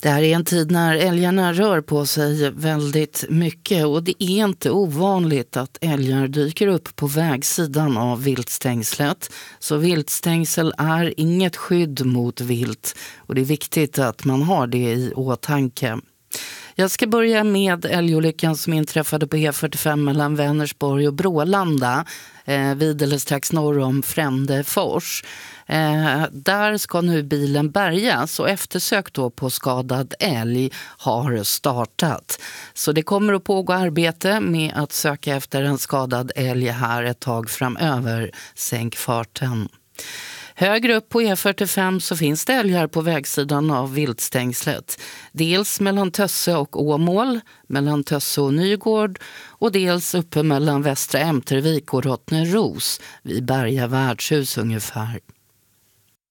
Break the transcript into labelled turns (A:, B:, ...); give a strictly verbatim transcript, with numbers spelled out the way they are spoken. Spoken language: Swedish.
A: Det här är en tid när älgarna rör på sig väldigt mycket och det är inte ovanligt att älgar dyker upp på vägsidan av viltstängslet. Så viltstängsel är inget skydd mot vilt och det är viktigt att man har det i åtanke. Jag ska börja med älgolyckan som inträffade på E fyrtiofem mellan Vänersborg och Brålanda eh, vid eller strax norr om Frändefors. Eh, där ska nu bilen bärgas och eftersök då på skadad älg har startat. Så det kommer att pågå arbete med att söka efter en skadad älg här ett tag framöver. Sänk farten. Högre upp på E fyrtiofem så finns det älgar på vägsidan av viltstängslet. Dels mellan Tösse och Åmål, mellan Tösse och Nygård och dels uppe mellan Västra Ämtervik och Rottneros vid Berga värdshus ungefär.